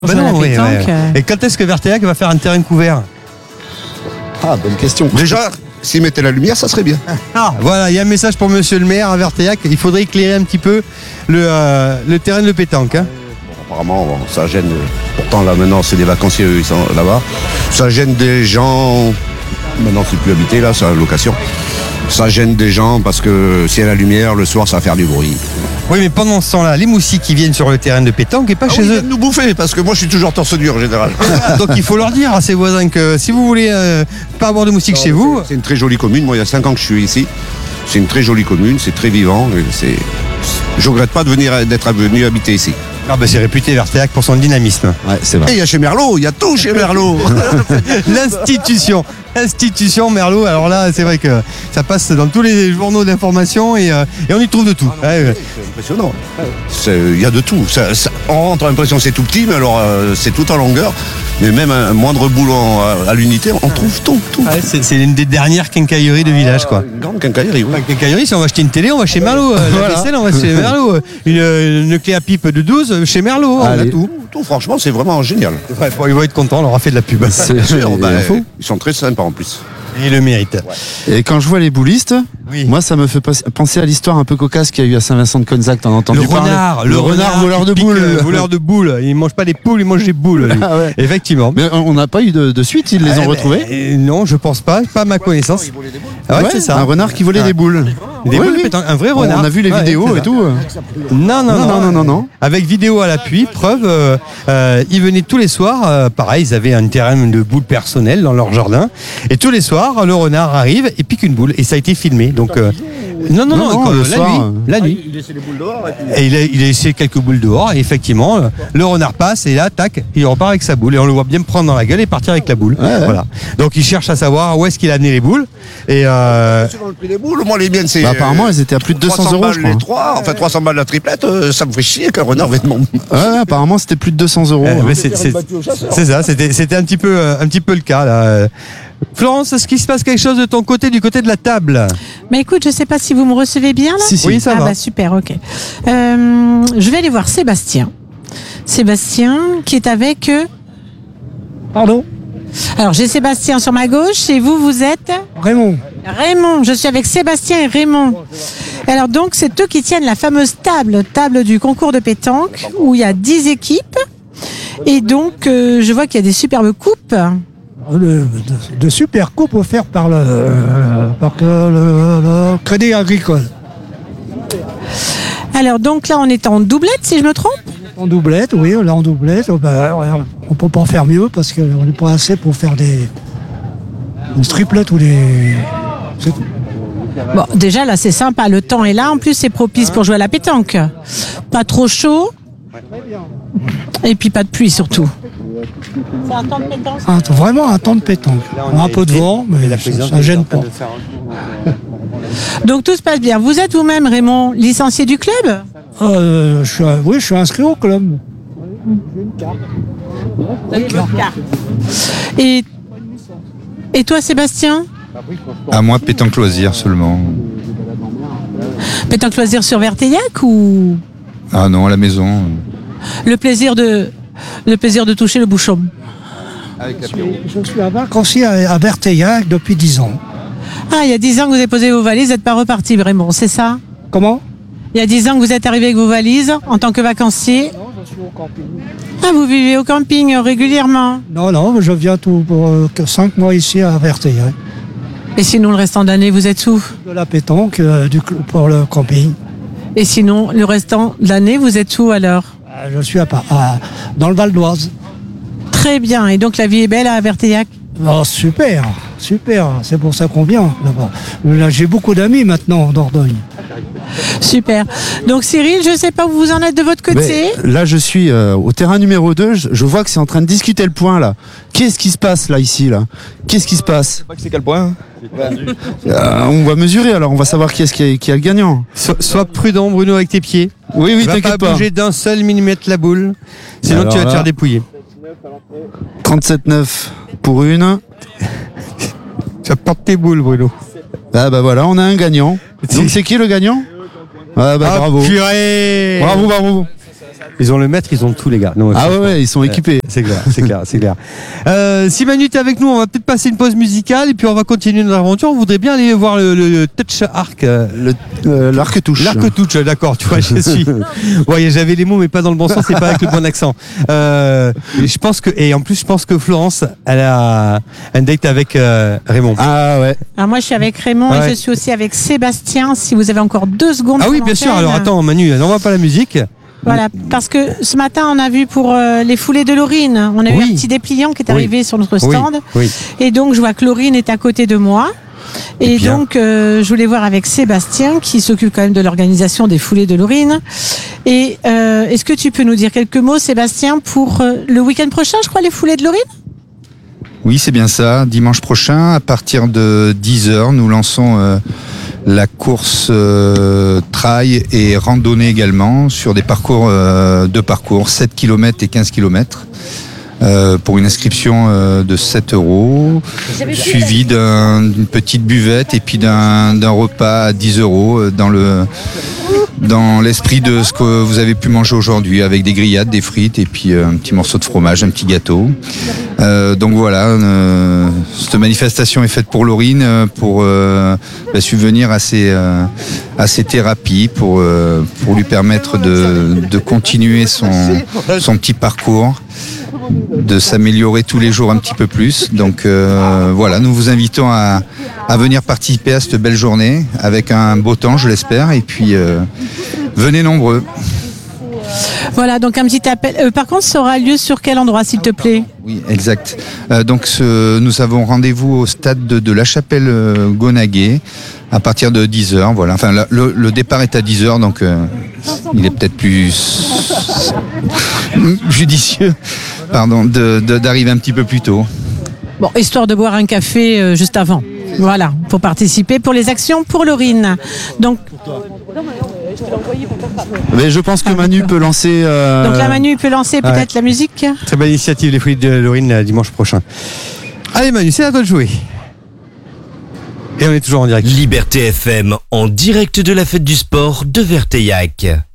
Bah non, oui, Et quand est-ce que Verteillac va faire un terrain couvert? Ah, bonne question. Déjà, s'ils mettaient la lumière, ça serait bien. Ah, voilà, il y a un message pour monsieur le maire à Verteillac. Il faudrait éclairer un petit peu le terrain de pétanque. Hein. Apparemment, ça gêne. Pourtant, là, maintenant, c'est des vacanciers, eux, ils sont là-bas. Ça gêne des gens. Maintenant, c'est plus habité, là, c'est la location. Ça gêne des gens parce que s'il y a la lumière, le soir, ça va faire du bruit. Oui, mais pendant ce temps-là, les moustiques qui viennent sur le terrain de pétanque et pas chez eux. Ils viennent nous bouffer parce que moi, je suis toujours torse nu en général. Donc, il faut leur dire à ces voisins que si vous voulez pas avoir de moustiques chez vous. C'est une très jolie commune. Moi, il y a 5 ans que je suis ici. C'est une très jolie commune, c'est très vivant. Je regrette pas d'être venu habiter ici. Ah bah c'est réputé Verteillac pour son dynamisme. Ouais, c'est vrai. Et il y a chez Merlot, il y a tout chez Merlot. L'institution Merlot, alors là c'est vrai que ça passe dans tous les journaux d'information et on y trouve de tout. C'est impressionnant. Il y a de tout. On rentre, l'impression que c'est tout petit, mais alors c'est tout en longueur. Mais même un moindre boulot à l'unité, on trouve tout. Ouais, c'est une des dernières quincailleries de village, quoi. Une grande quincaillerie, oui. Quincaillerie, si on va acheter une télé, on va chez Merlot. La vaisselle, on va chez Merlot. Une clé à pipe de 12 chez Merlot. On a tout. Franchement, c'est vraiment génial. Ouais, ils vont être contents, on leur a fait de la pub. C'est sûr, ils sont très sympas en plus. Et le mérite. Ouais. Et quand je vois les boulistes, moi ça me fait penser à l'histoire un peu cocasse qu'il y a eu à Saint-Vincent-de-Conzac. T'en as entendu parler? Le renard voleur de boules. Voleur de boules. Il mange pas des poules, il mange des boules. Ah ouais. Effectivement. Mais on n'a pas eu de suite, ils les ont retrouvés? Non, je pense pas à ma connaissance. Ah ouais, c'est ça. Un renard qui volait des boules. Des boules de pétanque, un vrai renard. On a vu les vidéos et tout. Non. Avec vidéo à l'appui, preuve, ils venaient tous les soirs, pareil, ils avaient un terrain de boules personnel dans leur jardin, et tous les soirs, le renard arrive et pique une boule, et ça a été filmé. Donc, la nuit. Il laissait les boules dehors. Et il a laissé quelques boules dehors, et effectivement, le renard passe, et là, tac, il repart avec sa boule, et on le voit bien me prendre dans la gueule et partir avec la boule. Ouais. Voilà. Donc, il cherche à savoir où est-ce qu'il a amené les boules, et Selon le prix des boules, moi, les miennes, c'est. Apparemment, elles étaient à plus de 200 euros, je crois. Les 3, 300 balles la triplette, ça me fait chier qu'un renard vienne mon. Ouais, apparemment, c'était plus de 200 euros. C'est ça, c'était un petit peu le cas, là. Florence, est-ce qu'il se passe quelque chose de ton côté, du côté de la table? Mais écoute, je sais pas si vous me recevez bien là. Si. Oui, ça va. Bah super, ok. Je vais aller voir Sébastien. Sébastien qui est avec. Pardon? Alors j'ai Sébastien sur ma gauche et vous êtes Raymond. Raymond. Je suis avec Sébastien et Raymond. Alors donc c'est eux qui tiennent la fameuse table du concours de pétanque où il y a 10 équipes et donc je vois qu'il y a des superbes coupes. De super coupes offertes par le Crédit Agricole. Alors donc là on est en doublette si je me trompe? En doublette, oui, là en doublette. On peut pas en faire mieux parce qu'on n'est pas assez pour faire des triplettes ou des... Bon, déjà là c'est sympa, le temps est là, en plus c'est propice pour jouer à la pétanque. Pas trop chaud. Et puis pas de pluie surtout. C'est un temps de pétanque. Vraiment un temps de pétanque. Un peu de vent, mais ça ne gêne pas. Donc tout se passe bien. Vous êtes vous-même, Raymond, licencié du club? Je suis inscrit au club. Et toi, Sébastien? À moi, pétanque loisir seulement. Pétanque loisir sur Verteillac ou? Ah non, à la maison. Le plaisir de toucher le bouchon. Je suis à vacancier à Verteillac depuis 10 ans. Ah, il y a 10 ans que vous avez posé vos valises, vous n'êtes pas reparti, Raymond, c'est ça? Comment? Il y a 10 ans que vous êtes arrivé avec vos valises en tant que vacancier? Non, je suis au camping. Ah, vous vivez au camping régulièrement? Non, je viens pour 5 mois ici à Verteillac. Et sinon, le restant de l'année, vous êtes où? De la pétanque pour le camping. Et sinon, le restant de l'année, vous êtes où alors? Je suis dans le Val d'Oise. Très bien. Et donc, la vie est belle à Verteillac? Oh, super. C'est pour ça qu'on vient. Là, j'ai beaucoup d'amis maintenant en Dordogne. Super. Donc, Cyril, je ne sais pas où vous en êtes de votre côté. Mais là, je suis au terrain numéro 2. Je vois que c'est en train de discuter le point, là. Qu'est-ce qui se passe, là, ici, là? Qu'est-ce qui se passe? Je sais pas que c'est quel point. On va mesurer, alors. On va savoir qui a le gagnant. Sois prudent, Bruno, avec tes pieds. Oui, t'inquiète pas. Va pas bouger d'un seul millimètre la boule. Sinon, alors tu vas te faire dépouiller. 37,9 pour une. Ça porte tes boules, Bruno. Ah bah voilà, on a un gagnant. Donc c'est qui le gagnant? Ah bah bravo. Purée. Bravo. Ils ont le maître, ils ont tout, les gars. Non, Ah ouais, ils sont équipés. C'est clair, c'est clair, c'est clair. Si Manu est avec nous, on va peut-être passer une pause musicale et puis on va continuer notre aventure. On voudrait bien aller voir le touch arc. L'arc-touche. L'arc-touche, d'accord, tu vois, je suis. Ouais, j'avais les mots, mais pas dans le bon sens et pas avec le bon accent. Je pense que Florence, elle a un date avec Raymond. Ah ouais. Alors moi, je suis avec Raymond et je suis aussi avec Sébastien. Si vous avez encore 2 secondes. Ah oui, bien sûr. Alors attends, Manu, n'envoie pas la musique. Voilà, parce que ce matin, on a vu pour les foulées de Laurine, on a eu un petit dépliant qui est arrivé sur notre stand. Oui. Et donc, je vois que Laurine est à côté de moi. Et donc, je voulais voir avec Sébastien, qui s'occupe quand même de l'organisation des foulées de Laurine. Et est-ce que tu peux nous dire quelques mots, Sébastien, pour le week-end prochain, je crois, les foulées de Laurine ? Oui, c'est bien ça. Dimanche prochain, à partir de 10h, nous lançons la course trail et randonnée également sur des parcours, 2 parcours, 7 km et 15 km. Pour une inscription de 7 €, suivi d'une petite buvette et puis d'un repas à 10 € dans l'esprit de ce que vous avez pu manger aujourd'hui, avec des grillades, des frites et puis un petit morceau de fromage, un petit gâteau. Donc voilà, cette manifestation est faite pour Laurine, pour subvenir à ses thérapies, pour lui permettre de continuer son petit parcours, de s'améliorer tous les jours un petit peu plus. Donc voilà, nous vous invitons à venir participer à cette belle journée avec un beau temps, je l'espère, et puis venez nombreux. Voilà, donc un petit appel. Par contre, ça aura lieu sur quel endroit, s'il te plaît ? Oui, exact. Donc nous avons rendez-vous au stade de La Chapelle-Gonaguet à partir de 10h. Voilà. Enfin, le départ est à 10h, donc il est peut-être plus judicieux, d'arriver un petit peu plus tôt. Bon, histoire de boire un café juste avant. Voilà, pour participer pour les actions pour Laurine. Donc. Mais je pense que Manu peut lancer. Donc là, Manu peut lancer peut-être la musique. Très bonne initiative, les folies de Laurine dimanche prochain. Allez Manu, c'est à toi de jouer. Et on est toujours en direct. Liberté FM, en direct de la fête du sport de Verteillac.